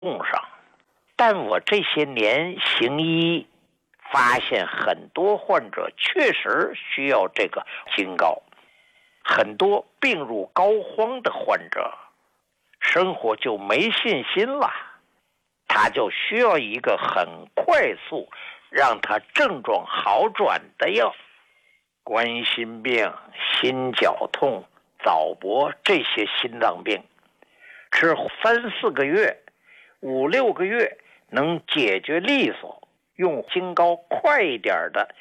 用上。但我这些年行医，发现很多患者确实需要这个金膏。很多病入膏肓的患者，生活就没信心了，他就需要一个很快速让他症状好转的药。冠心病、心绞痛、早搏这些心脏病，吃3-4个月、5-6个月能解决利索，用金膏快一点的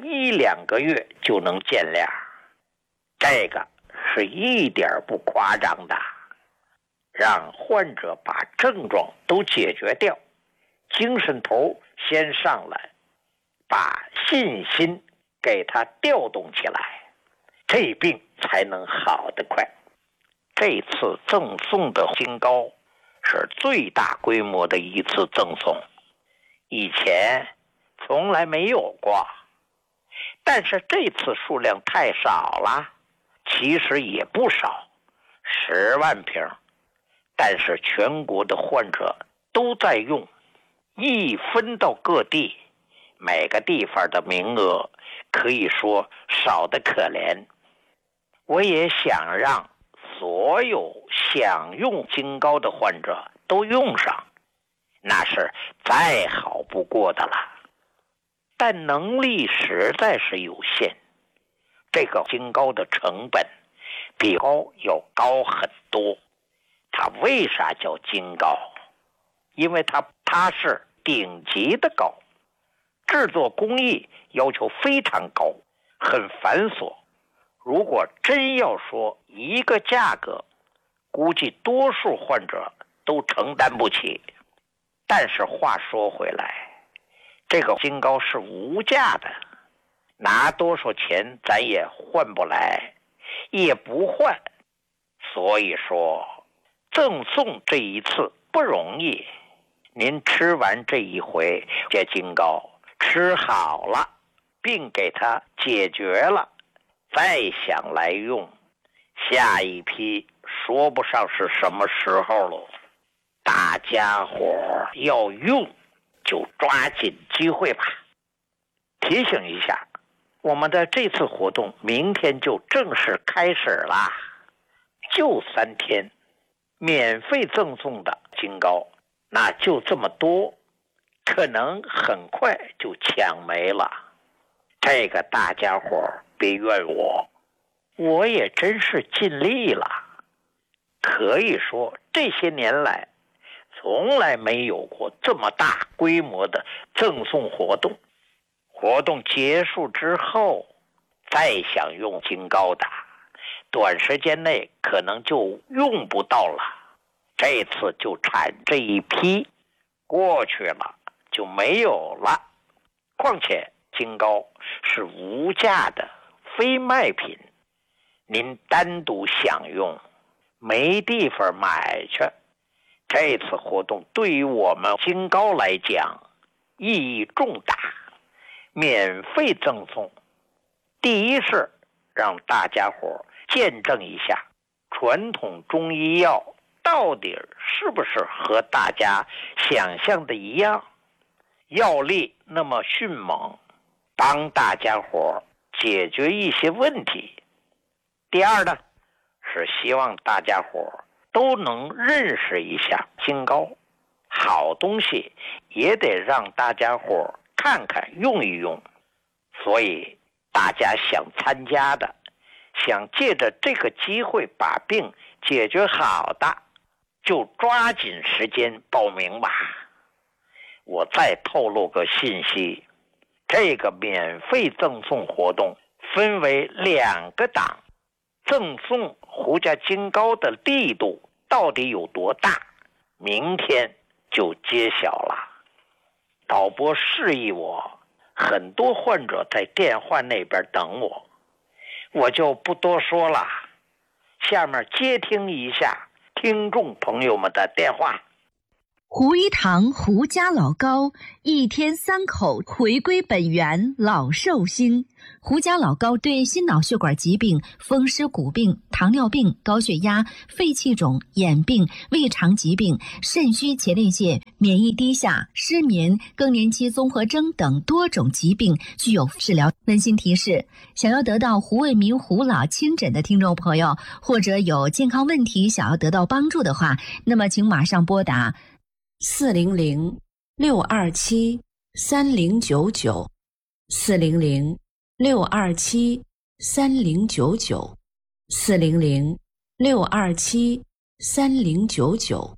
1-2个月就能见亮。这个是一点不夸张的，让患者把症状都解决掉，精神头先上来，把信心给他调动起来，这病才能好得快。这次赠送的金膏是最大规模的一次赠送，以前从来没有过，但是这次数量太少了，其实也不少，10万瓶，但是全国的患者都在用，一分到各地，每个地方的名额可以说少得可怜。我也想让所有想用金膏的患者都用上，那是再好不过的了。但能力实在是有限，这个金膏的成本比膏要高很多。它为啥叫金膏？因为它是顶级的膏，制作工艺要求非常高，很繁琐。如果真要说一个价格，估计多数患者都承担不起。但是话说回来，这个金膏是无价的，拿多少钱咱也换不来，也不换。所以说赠送这一次不容易，您吃完这一回这金膏，吃好了，病给它解决了，再想来用，下一批说不上是什么时候了。大家伙要用就抓紧机会吧。提醒一下，我们的这次活动明天就正式开始了，就3天，免费赠送的金膏，那就这么多，可能很快就抢没了。这个大家伙别怨我也真是尽力了。可以说这些年来从来没有过这么大规模的赠送活动。活动结束之后，再想用金膏的，短时间内可能就用不到了。这次就产这一批，过去了就没有了。况且金膏是无价的非卖品，您单独享用没地方买去。这次活动对于我们金膏来讲意义重大，免费赠送。第一是让大家伙见证一下传统中医药到底是不是和大家想象的一样，药力那么迅猛，帮大家伙解决一些问题。第二呢，是希望大家伙都能认识一下金膏，好东西也得让大家伙看看用一用。所以大家想参加的，想借着这个机会把病解决好的，就抓紧时间报名吧。我再透露个信息，这个免费赠送活动分为2个档，赠送胡家金膏的力度到底有多大，明天就揭晓了。导播示意我，很多患者在电话那边等我就不多说了。下面接听一下听众朋友们的电话。 胡一堂胡家老高，一天3口回归本源，老寿星。胡家老高对心脑血管疾病、风湿骨病、糖尿病、高血压、肺气肿、眼病、胃肠疾病、肾虚前列腺、免疫低下、失眠、更年期综合征等多种疾病具有治疗。温馨提示：想要得到胡卫民胡老亲诊的听众朋友，或者有健康问题想要得到帮助的话，那么请马上拨打400-627-3099 400-627-3099 400-627-3099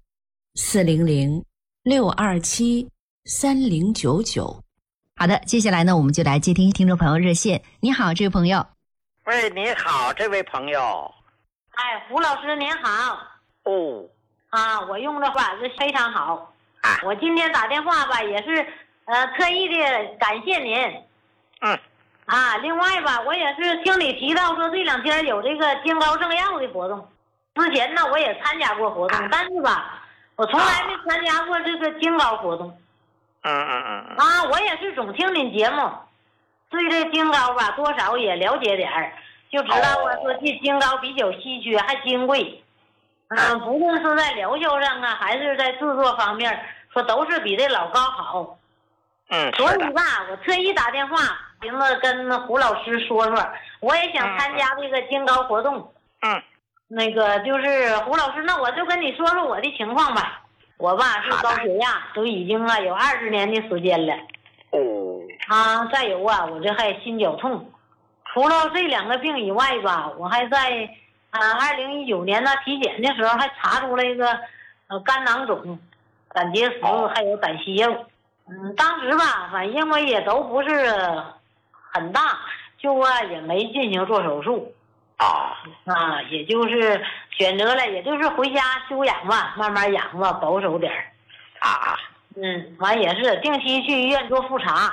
400-627-3099。好的，接下来呢，我们就来接听听众朋友热线。你好，这位朋友。 喂，你好，这位朋友。 哎，胡老师您好。 哦。 我用的法子非常好。我今天打电话吧，也是特意的感谢您。另外吧，我也是听你提到说这2天有这个金高圣药的活动。之前呢，我也参加过活动，但是吧，我从来没参加过这个金高活动。我也是总听您节目，对这金高吧多少也了解点儿，就知道说这金高比较稀缺还金贵。不论是在疗效上啊，还是在制作方面，说都是比这老高好。所以吧，我特意打电话寻思跟胡老师说说，我也想参加这个金高活动。那个就是胡老师，那我就跟你说说我的情况吧。我吧是高血压，都已经有20年的时间了。再有我这还心绞痛。除了这2个病以外吧，我还在2019年呢体检的时候还查出了一个肝囊肿、胆结石还有胆息肉。当时吧反应为也都不是很大，就也没进行做手术。也就是选择了，也就是回家休养吧，慢慢养吧，保守点儿。完也是定期去医院做复查。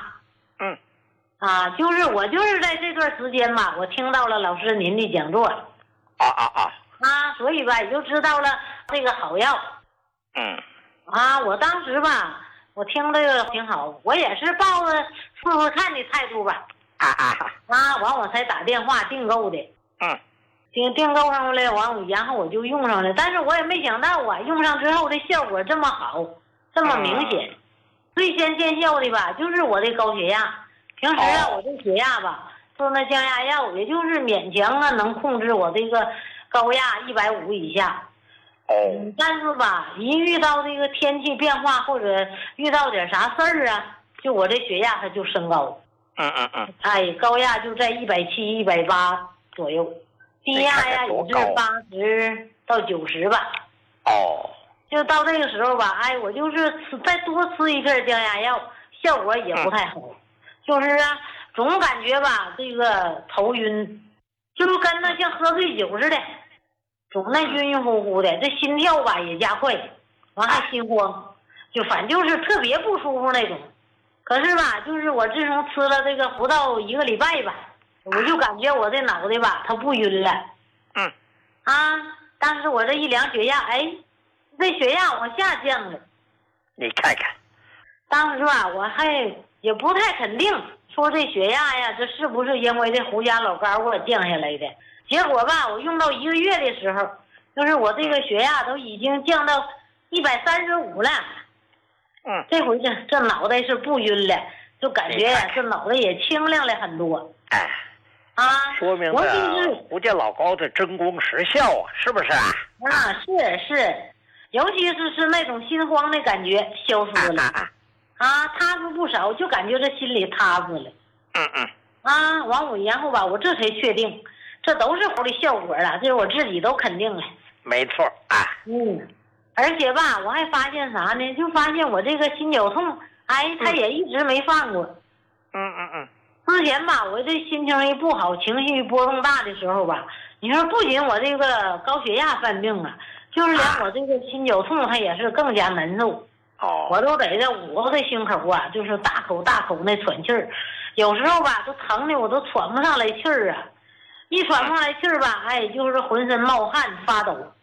就是我就是在这段时间吧，我听到了老师您的讲座。所以吧也就知道了这个好药。我当时吧我听这个挺好，我也是抱着试试看的态度吧。完我才打电话订购的。订购上来完，然后我就用上了，但是我也没想到用上之后的效果这么好，这么明显。最先见效的吧就是我的高血压。平时我这血压吧做那降压药，也就是勉强能控制我这个高压150以下。但是吧一遇到这个天气变化或者遇到点啥事儿就我这血压它就升高。高压就在170、180左右，低压也是80到90吧。就到这个时候吧，我就是再多吃一片降压药，效果也不太好。就是总感觉吧这个头晕，就跟那像喝醉酒似的，总那晕晕乎乎的，这心跳吧也加快，完还心慌，就反正就是特别不舒服那种。可是吧就是我自从吃了这个不到1个礼拜吧，我就感觉我这脑袋吧它不晕了。但是我这一量血压，这血压往下降了。 你看看， 当时吧我还也不太肯定说这血压这是不是因为这胡家老高给我降下来的。结果吧我用到1个月的时候，就是我这个血压都已经降到135了。这回这脑袋是不晕了，就感觉这脑袋也清亮了很多。 说明这胡家老高的真功实效是不是是，尤其是那种心慌的感觉消失了。踏实不少，就感觉这心里踏实了。然后吧我这才确定这都是好的效果了，这是我自己都肯定了。 没错。 而且吧我还发现啥呢，就发现我这个心绞痛它也一直没放过。之前吧我这心情一不好，情绪波动大的时候吧，你说不仅我这个高血压犯病就是连我这个心绞痛它也是更加难受。我都得这捂着心口就是大口那喘气儿，有时候吧都疼的我都喘不上来气儿一喘不上来气儿吧就是浑身冒汗发抖。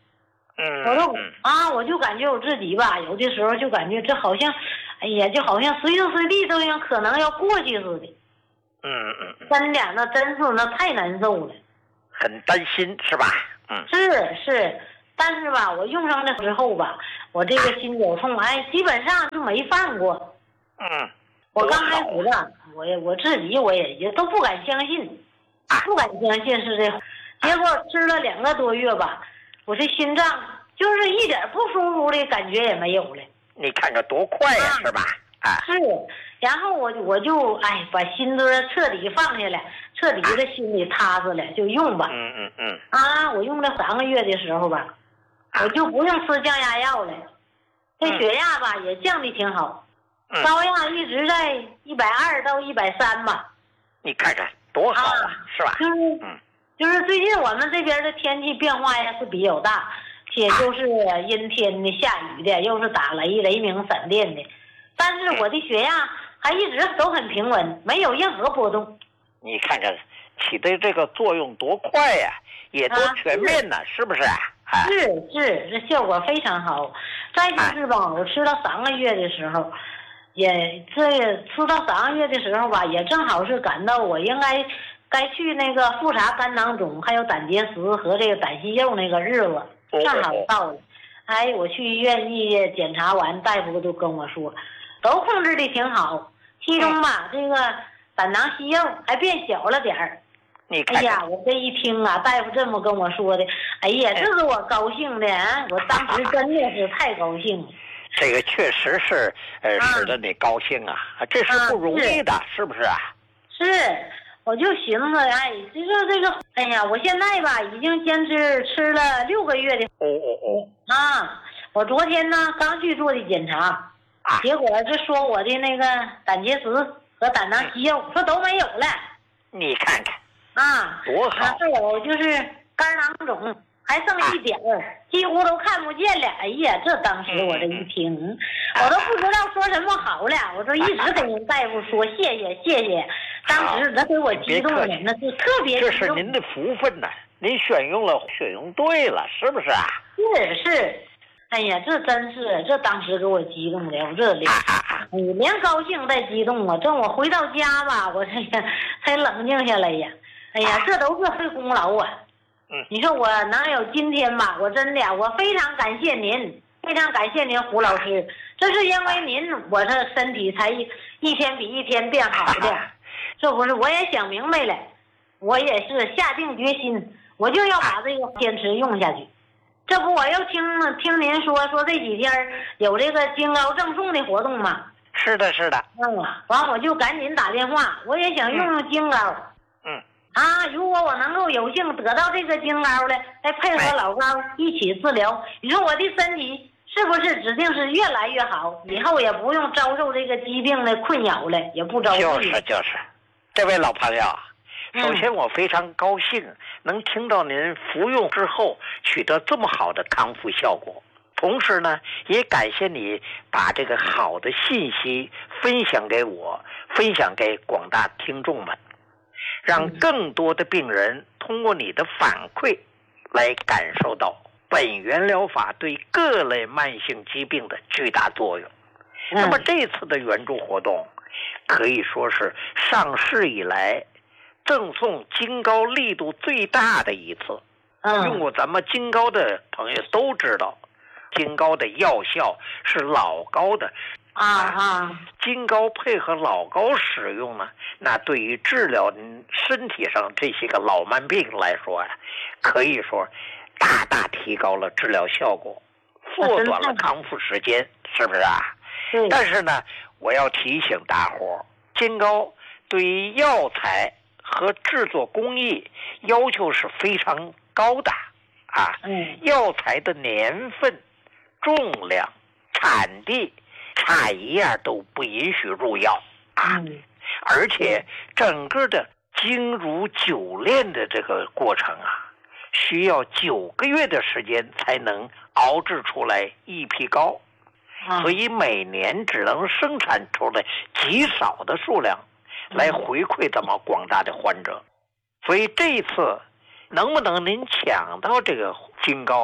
我就感觉我自己吧，有的时候就感觉这好像，哎呀，就好像随时随地都有可能要过去似的。真的，那真是那太难受了。 很担心是吧？ 是，但是吧，我用上了之后吧，我这个心绞痛，基本上就没犯过。我刚开始吧，我自己我也都不敢相信，不敢相信是这，结果吃了2个多月吧，我这心脏就是一点不舒服的感觉也没有了。 你看看多快呀，是吧？ 是，然后我就把心都彻底放下来，彻底的心里踏实了，就用吧。我用了3个月的时候吧，我就不用吃降压药了，这血压吧也降得挺好，高压一直在120到130吧。 你看看多好啊，是吧？ 就是最近我们这边的天气变化呀是比较大，且就是阴天的、下雨的，又是打雷鸣闪电的。但是我的血压还一直都很平稳，没有任何波动。 你看看起的这个作用多快呀，也多全面呢，是不是？ 是，这效果非常好。再就是吧，我吃到3个月的时候，吃到3个月的时候吧，也正好是赶到我应该去那个复查肝囊肿，还有胆结石和这个胆息肉那个日子，正好到了。我去医院一检查完，大夫都跟我说，都控制的挺好，其中吧，这个胆囊息肉还变小了点儿。 你看看， 我这一听啊，大夫这么跟我说的，这给我高兴的我当时真的是太高兴了。 这个确实是使得你高兴啊，这是不容易的，是不是啊？ 是，我就寻思，这个，我现在吧已经坚持吃了6个月的。我昨天呢刚去做的检查，结果这说我的那个胆结石和胆囊息肉说都没有了。 你看看多好！ 还有就是肝囊肿还剩一点儿，几乎都看不见了。这当时我这一听，我都不知道说什么好了，我就一直跟人大夫说谢谢。当时那给我激动的，那是特别激动。 这是您的福分呐，您选用对了，是不是啊？ 是。这真是，这当时给我激动的，我这连高兴带激动啊！这我回到家吧，我这个才冷静下来呀。这都是费功劳啊。你说我能有今天吧？我真的，我非常感谢您，非常感谢您胡老师。这是因为您，我这身体才一天比一天变好的。这不是，我也想明白了，我也是下定决心，我就要把这个坚持用下去。这不，我又听您说这几天有这个金高赠送的活动嘛？ 是的。 完我就赶紧打电话，我也想用金高。如果我能够有幸得到这个金高了，再配合老高一起治疗，你说我的身体是不是指定是越来越好？以后也不用遭受这个疾病的困扰了，也不遭受。 就是，这位老朋友。首先我非常高兴能听到您服用之后取得这么好的康复效果，同时呢也感谢你把这个好的信息分享给我，分享给广大听众们，让更多的病人通过你的反馈来感受到本源疗法对各类慢性疾病的巨大作用。那么这次的援助活动可以说是上市以来赠送金高力度最大的一次。用过咱们金高的朋友都知道，金高的药效是老高的金高配合老高使用呢，那对于治疗身体上这些个老慢病来说可以说大大提高了治疗效果，缩短了康复时间，是不是啊？但是呢，我要提醒大伙，金高对于药材和制作工艺要求是非常高的药材的年份、重量、产地差一样都不允许入药而且整个的精茹久炼的这个过程需要9个月的时间才能熬制出来一批膏，所以每年只能生产出来极少的数量来回馈咱们广大的患者。所以这一次能不能您抢到这个金膏，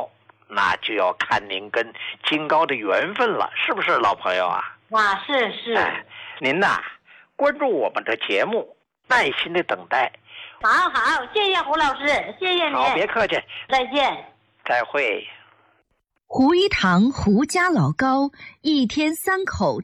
那就要看您跟金高的缘分了，是不是老朋友啊？ 啊，是。 您呐，关注我们的节目，耐心的等待。 好，谢谢胡老师，谢谢您。 好，别客气。 再见。 再会。 胡一堂胡家老高，一天3口